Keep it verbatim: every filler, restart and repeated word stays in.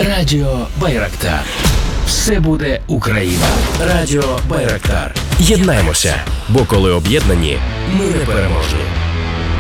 Радіо Байрактар. Все буде Україна. Радіо Байрактар. Єднаємося, бо коли об'єднані, ми непереможні.